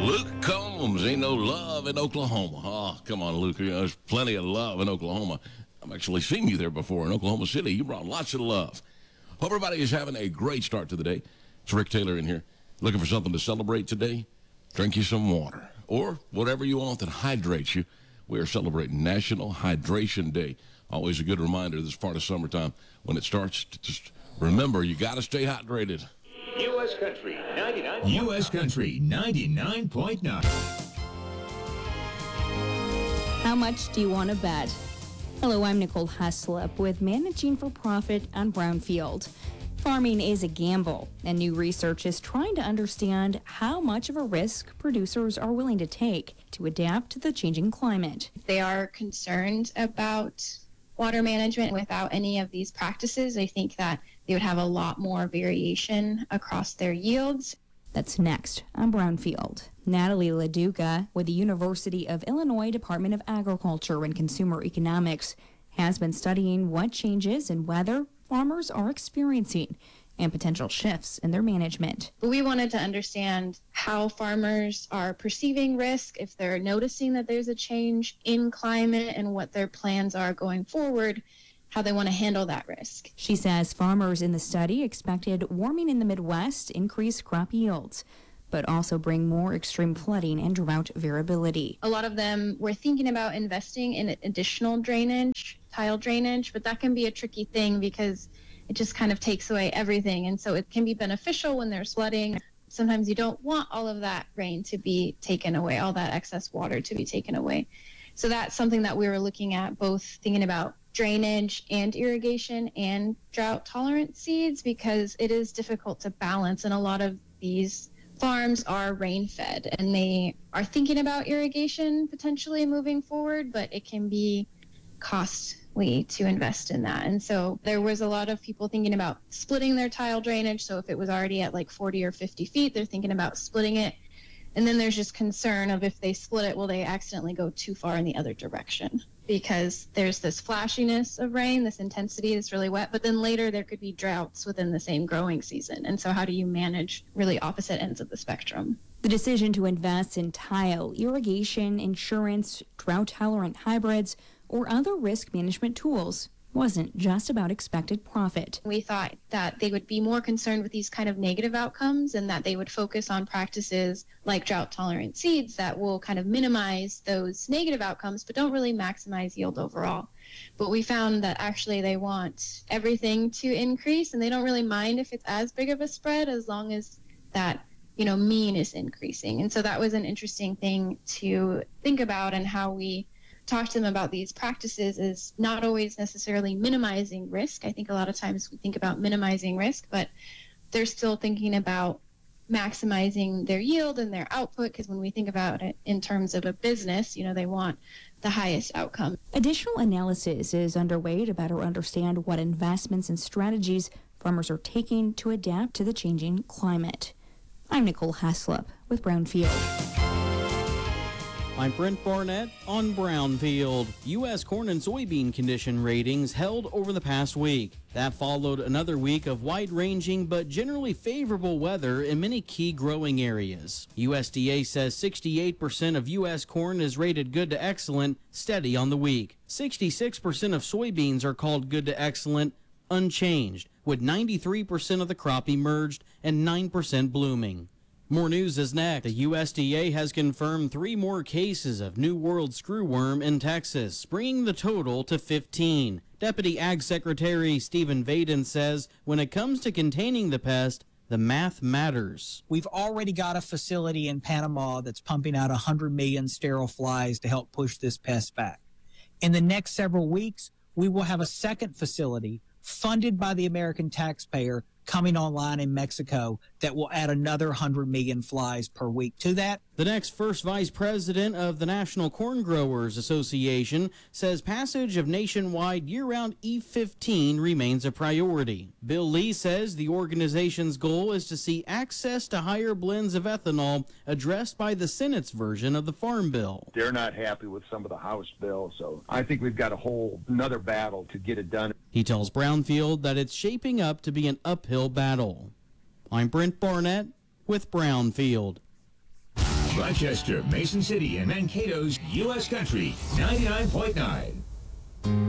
Luke Combs, ain't no love in Oklahoma. Oh, come on, Luke. There's plenty of love in Oklahoma. I've actually seen you there before in Oklahoma City. You brought lots of love. Hope everybody is having a great start to the day. It's Rick Taylor in here. Looking for something to celebrate today? Drink you some water or whatever you want that hydrates you. We are celebrating National Hydration Day. Always a good reminder this part of summertime when it starts to just remember you got to stay hydrated. U.S. Country 99. U.S. Country 99.9. How much do you want to bet? Hello, I'm Nicole Heslop with Managing for Profit on Brownfield. Farming is a gamble, and new research is trying to understand how much of a risk producers are willing to take to adapt to the changing climate. They are concerned about water management. Without any of these practices, I think that they would have a lot more variation across their yields. That's next on Brownfield. Natalie LaDuca with the University of Illinois Department of Agriculture and Consumer Economics has been studying what changes in weather farmers are experiencing and potential shifts in their management. We wanted to understand how farmers are perceiving risk, if they're noticing that there's a change in climate and what their plans are going forward, how they want to handle that risk. She says farmers in the study expected warming in the Midwest increase crop yields, but also bring more extreme flooding and drought variability. A lot of them were thinking about investing in additional drainage, tile drainage, but that can be a tricky thing because it just kind of takes away everything. And so it can be beneficial when there's flooding. Sometimes you don't want all of that rain to be taken away, all that excess water to be taken away. So that's something that we were looking at, both thinking about drainage and irrigation and drought tolerant seeds, because it is difficult to balance. And a lot of these farms are rain fed and they are thinking about irrigation potentially moving forward, but it can be costly to invest in that. And so there was a lot of people thinking about splitting their tile drainage. So if it was already at like 40 or 50 feet, they're thinking about splitting it. And then there's just concern of if they split it, will they accidentally go too far in the other direction? Because there's this flashiness of rain, this intensity that's really wet, but then later there could be droughts within the same growing season. And so how do you manage really opposite ends of the spectrum? The decision to invest in tile, irrigation, insurance, drought-tolerant hybrids, or other risk management tools wasn't just about expected profit. We thought that they would be more concerned with these kind of negative outcomes and that they would focus on practices like drought-tolerant seeds that will kind of minimize those negative outcomes but don't really maximize yield overall. But we found that actually they want everything to increase and they don't really mind if it's as big of a spread as long as that mean is increasing. And so that was an interesting thing to think about, and how we talk to them about these practices is not always necessarily minimizing risk. I think a lot of times we think about minimizing risk, but they're still thinking about maximizing their yield and their output, because when we think about it in terms of a business, they want the highest outcome. Additional analysis is underway to better understand what investments and strategies farmers are taking to adapt to the changing climate. I'm Nicole Heslop with Brownfield. I'm Brent Barnett on Brownfield. U.S. corn and soybean condition ratings held over the past week. That followed another week of wide-ranging but generally favorable weather in many key growing areas. USDA says 68% of U.S. corn is rated good to excellent, steady on the week. 66% of soybeans are called good to excellent, unchanged, with 93% of the crop emerged and 9% blooming. More news is next. The USDA has confirmed 3 more cases of New World screwworm in Texas, bringing the total to 15. Deputy Ag Secretary Stephen Vaden says when it comes to containing the pest, the math matters. We've already got a facility in Panama that's pumping out 100 million sterile flies to help push this pest back. In the next several weeks, we will have a second facility funded by the American taxpayer coming online in Mexico that will add another 100 million flies per week to that. The next first vice president of the National Corn Growers Association says passage of nationwide year-round E15 remains a priority. Bill Lee says the organization's goal is to see access to higher blends of ethanol addressed by the Senate's version of the Farm Bill. They're not happy with some of the House bill, so I think we've got a whole another battle to get it done. He tells Brownfield that it's shaping up to be an uphill battle. I'm Brent Barnett with Brownfield. Rochester, Mason City, and Mankato's U.S. Country 99.9.